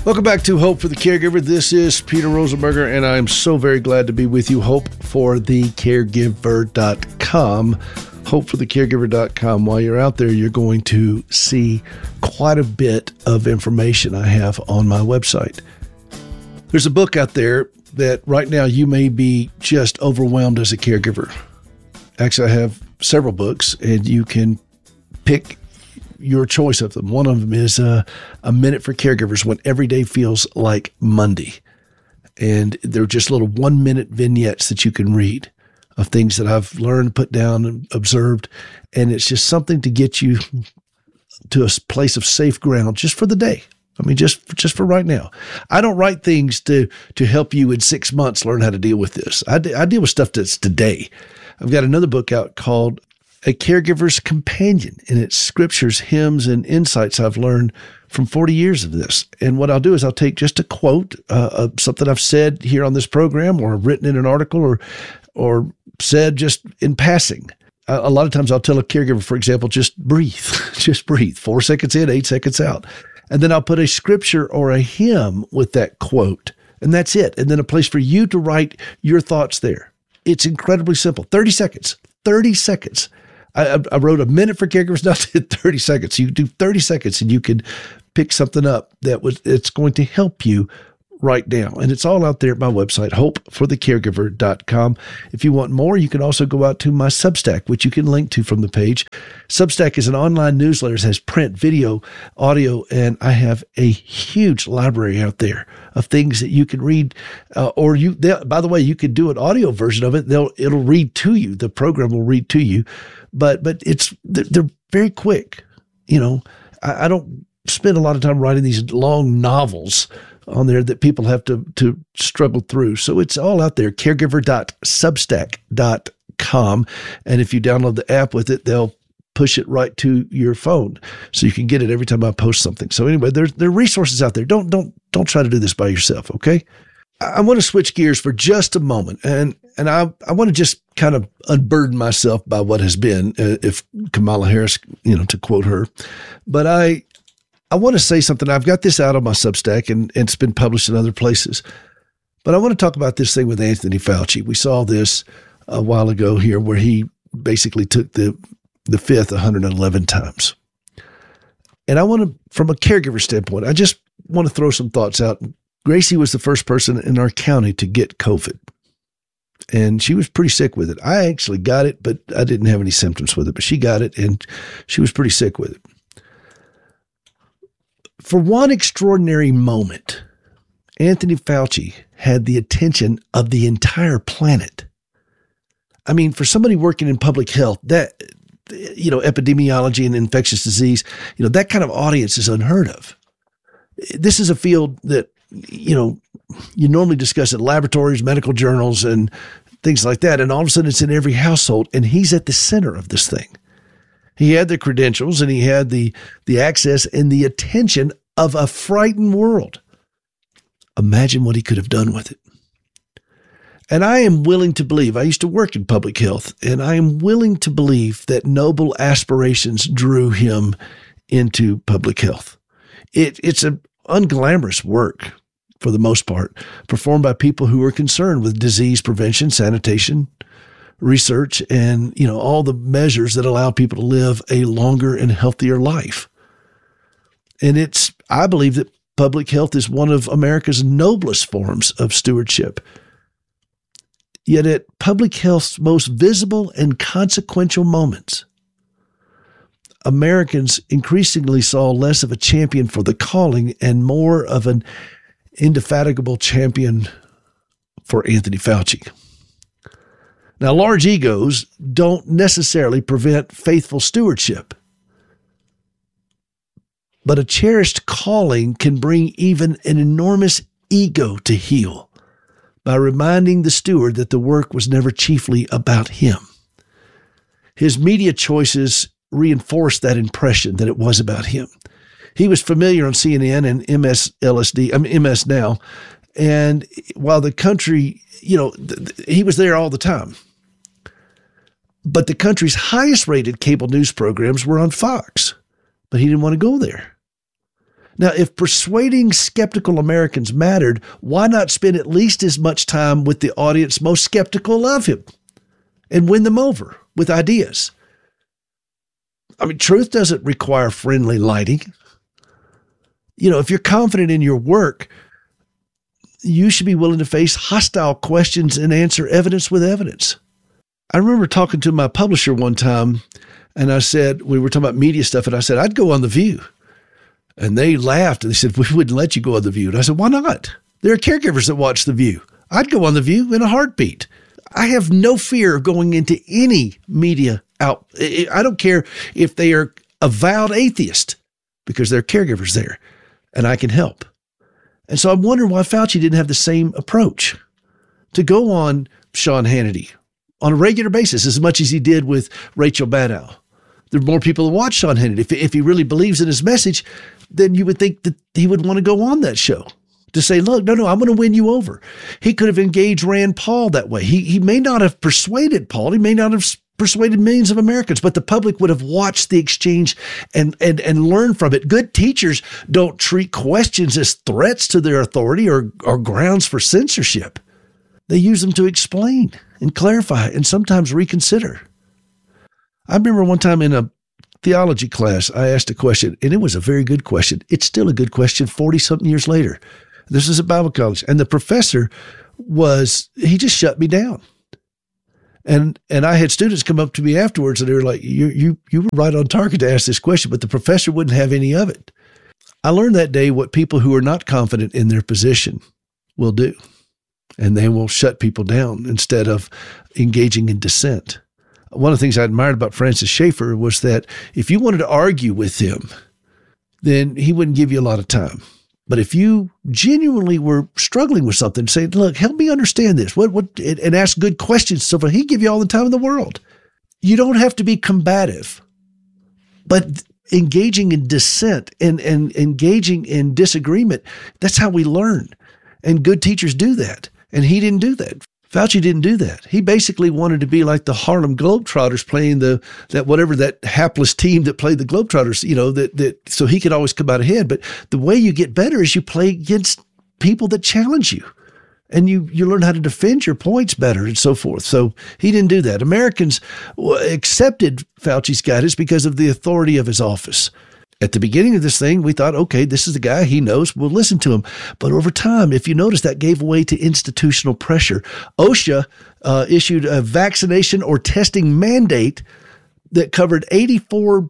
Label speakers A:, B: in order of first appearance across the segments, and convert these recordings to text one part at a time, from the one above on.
A: Welcome back to Hope for the Caregiver. This is Peter Rosenberger, and I'm so very glad to be with you. HopeForTheCaregiver.com. HopeForTheCaregiver.com. While you're out there, you're going to see quite a bit of information I have on my website. There's a book out there that right now you may be just overwhelmed as a caregiver. Actually, I have several books, and you can pick your choice of them. One of them is A Minute for Caregivers When Every Day Feels Like Monday. And they're just little 1-minute vignettes that you can read of things that I've learned, put down, and observed. And it's just something to get you to a place of safe ground just for the day. I mean, just for right now. I don't write things to help you in 6 months learn how to deal with this. I deal with stuff that's today. I've got another book out called A Caregiver's Companion, and it's scriptures, hymns, and insights I've learned from 40 years of this. And what I'll do is I'll take just a quote, something I've said here on this program, or written in an article, or said just in passing. A lot of times I'll tell a caregiver, for example, just breathe, just breathe. 4 seconds in, 8 seconds out. And then I'll put a scripture or a hymn with that quote, and that's it. And then a place for you to write your thoughts there. It's incredibly simple. 30 seconds. 30 seconds. I wrote A Minute for Caregivers, not 30 seconds. You do 30 seconds and you can pick something up it's going to help you right now. And it's all out there at my website, hopeforthecaregiver.com. If you want more, you can also go out to my Substack, which you can link to from the page. Substack is an online newsletter that has print, video, audio, and I have a huge library out there of things that you can read. By the way, you could do an audio version of it. It'll read to you. The program will read to you. But they're very quick. You know, I don't spend a lot of time writing these long novels on there that people have to struggle through. So it's all out there, caregiver.substack.com. And if you download the app with it, they'll push it right to your phone so you can get it every time I post something. So anyway, there are resources out there. Don't try to do this by yourself, okay? I want to switch gears for just a moment, and I want to just kind of unburden myself by what has been, if Kamala Harris, to quote her. But I want to say something. I've got this out on my Substack, and it's been published in other places. But I want to talk about this thing with Anthony Fauci. We saw this a while ago here where he basically took the fifth 111 times. And I want to, from a caregiver standpoint, I just want to throw some thoughts out. Gracie was the first person in our county to get COVID. And she was pretty sick with it. I actually got it, but I didn't have any symptoms with it. But she got it, and she was pretty sick with it. For one extraordinary moment, Anthony Fauci had the attention of the entire planet. I mean, for somebody working in public health, that, epidemiology and infectious disease, that kind of audience is unheard of. This is a field that, you normally discuss in laboratories, medical journals, and things like that. And all of a sudden it's in every household, and he's at the center of this thing. He had the credentials, and he had the access and the attention of a frightened world. Imagine what he could have done with it. And I am willing to believe, I used to work in public health, and I am willing to believe that noble aspirations drew him into public health. It's an unglamorous work, for the most part, performed by people who are concerned with disease prevention, sanitation, research, and, all the measures that allow people to live a longer and healthier life. And I believe that public health is one of America's noblest forms of stewardship. Yet at public health's most visible and consequential moments, Americans increasingly saw less of a champion for the calling and more of an indefatigable champion for Anthony Fauci. Now, large egos don't necessarily prevent faithful stewardship, but a cherished calling can bring even an enormous ego to heel by reminding the steward that the work was never chiefly about him. His media choices reinforced that impression that it was about him. He was familiar on CNN and MS Now, and while the country, he was there all the time. But the country's highest rated cable news programs were on Fox, but he didn't want to go there. Now, if persuading skeptical Americans mattered, why not spend at least as much time with the audience most skeptical of him and win them over with ideas? I mean, truth doesn't require friendly lighting. If you're confident in your work, you should be willing to face hostile questions and answer evidence with evidence. I remember talking to my publisher one time, and I said, we were talking about media stuff, and I said, I'd go on The View. And they laughed, and they said, we wouldn't let you go on The View. And I said, why not? There are caregivers that watch The View. I'd go on The View in a heartbeat. I have no fear of going into any media out. I don't care if they are avowed atheist, because there are caregivers there, and I can help. And so I'm wondering why Fauci didn't have the same approach to go on Sean Hannity on a regular basis as much as he did with Rachel Maddow. There are more people who watch Sean Hannity. If he really believes in his message, then you would think that he would want to go on that show to say, look, no, I'm going to win you over. He could have engaged Rand Paul that way. He may not have persuaded Paul. He may not have persuaded millions of Americans, but the public would have watched the exchange and learned from it. Good teachers don't treat questions as threats to their authority or grounds for censorship. They use them to explain and clarify and sometimes reconsider. I remember one time in a theology class, I asked a question, and it was a very good question. It's still a good question 40-something years later. This is at Bible college, and the professor he just shut me down. And I had students come up to me afterwards, and they were like, you were right on target to ask this question, but the professor wouldn't have any of it. I learned that day what people who are not confident in their position will do, and they will shut people down instead of engaging in dissent. One of the things I admired about Francis Schaeffer was that if you wanted to argue with him, then he wouldn't give you a lot of time. But if you genuinely were struggling with something, say, look, help me understand this, and ask good questions, so he'd give you all the time in the world. You don't have to be combative, but engaging in dissent and engaging in disagreement, that's how we learn. And good teachers do that. And he didn't do that. Fauci didn't do that. He basically wanted to be like the Harlem Globetrotters playing that hapless team that played the Globetrotters, so he could always come out ahead. But the way you get better is you play against people that challenge you, and you learn how to defend your points better and so forth. So he didn't do that. Americans accepted Fauci's guidance because of the authority of his office. At the beginning of this thing, we thought, okay, this is the guy, he knows, we'll listen to him. But over time, if you notice, that gave way to institutional pressure. OSHA issued a vaccination or testing mandate that covered 84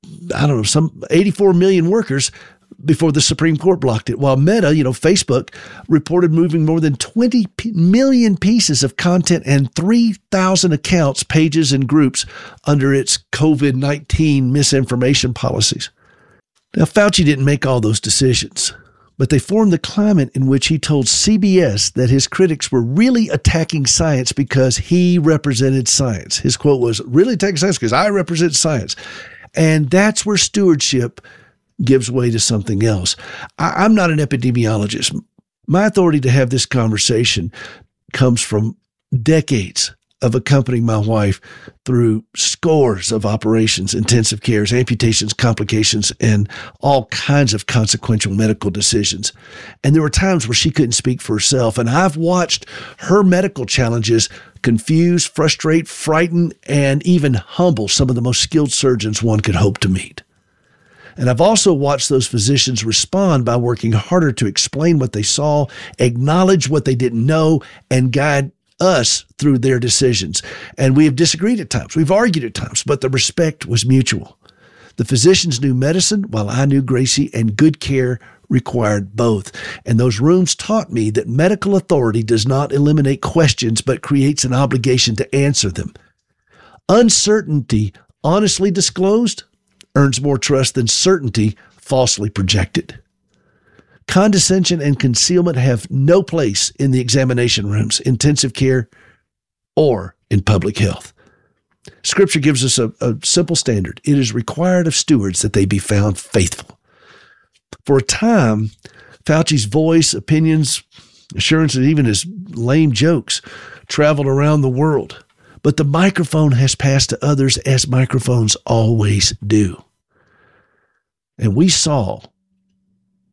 A: million workers before the Supreme Court blocked it. While Meta, Facebook, reported moving more than 20 million pieces of content and 3,000 accounts, pages, and groups under its COVID-19 misinformation policies. Now, Fauci didn't make all those decisions, but they formed the climate in which he told CBS that his critics were really attacking science because he represented science. His quote was, really attacking science because I represent science. And that's where stewardship gives way to something else. I'm not an epidemiologist. My authority to have this conversation comes from decades of accompanying my wife through scores of operations, intensive cares, amputations, complications, and all kinds of consequential medical decisions. And there were times where she couldn't speak for herself. And I've watched her medical challenges confuse, frustrate, frighten, and even humble some of the most skilled surgeons one could hope to meet. And I've also watched those physicians respond by working harder to explain what they saw, acknowledge what they didn't know, and guide us through their decisions. And we have disagreed at times. We've argued at times, but the respect was mutual. The physicians knew medicine while I knew Gracie, and good care required both. And those rooms taught me that medical authority does not eliminate questions, but creates an obligation to answer them. Uncertainty, honestly disclosed, earns more trust than certainty falsely projected. Condescension and concealment have no place in the examination rooms, intensive care, or in public health. Scripture gives us a simple standard. It is required of stewards that they be found faithful. For a time, Fauci's voice, opinions, assurances, and even his lame jokes traveled around the world. But the microphone has passed to others, as microphones always do. And we saw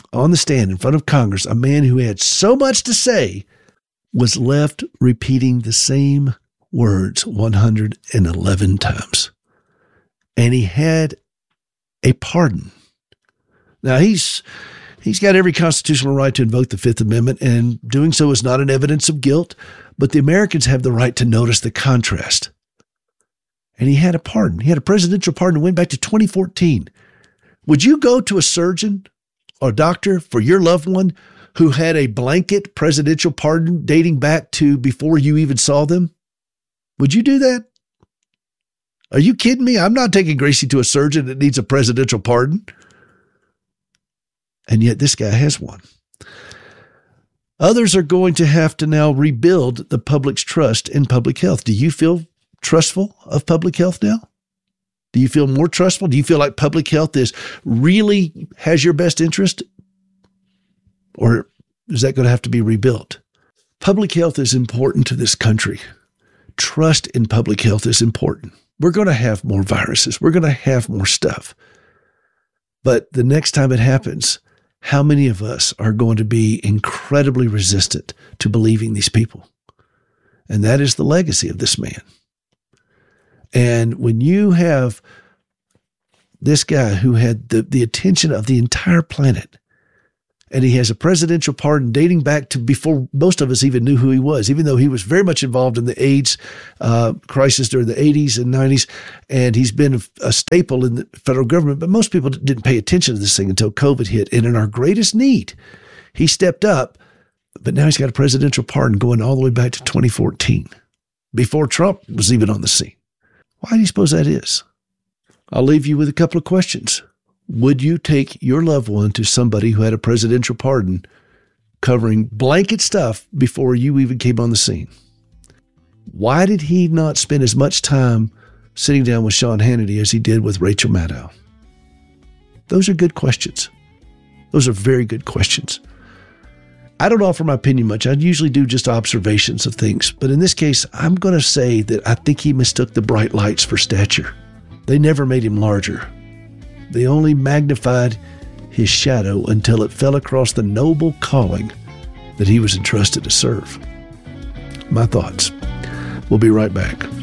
A: on the stand in front of Congress, a man who had so much to say was left repeating the same words 111 times. And he had a pardon. Now, he's got every constitutional right to invoke the Fifth Amendment, and doing so is not an evidence of guilt, but the Americans have the right to notice the contrast. And he had a pardon. He had a presidential pardon that went back to 2014. Would you go to a surgeon or doctor for your loved one who had a blanket presidential pardon dating back to before you even saw them? Would you do that? Are you kidding me? I'm not taking Gracie to a surgeon that needs a presidential pardon. And yet this guy has one. Others are going to have to now rebuild the public's trust in public health. Do you feel trustful of public health now? Do you feel more trustful? Do you feel like public health really has your best interest? Or is that going to have to be rebuilt? Public health is important to this country. Trust in public health is important. We're going to have more viruses. We're going to have more stuff. But the next time it happens, how many of us are going to be incredibly resistant to believing these people? And that is the legacy of this man. And when you have this guy who had the attention of the entire planet, and he has a presidential pardon dating back to before most of us even knew who he was, even though he was very much involved in the AIDS crisis during the 80s and 90s, and he's been a staple in the federal government, but most people didn't pay attention to this thing until COVID hit. And in our greatest need, he stepped up, but now he's got a presidential pardon going all the way back to 2014, before Trump was even on the scene. Why do you suppose that is? I'll leave you with a couple of questions. Would you take your loved one to somebody who had a presidential pardon covering blanket stuff before you even came on the scene? Why did he not spend as much time sitting down with Sean Hannity as he did with Rachel Maddow? Those are good questions. Those are very good questions. I don't offer my opinion much. I usually do just observations of things. But in this case, I'm going to say that I think he mistook the bright lights for stature. They never made him larger. They only magnified his shadow until it fell across the noble calling that he was entrusted to serve. My thoughts. We'll be right back.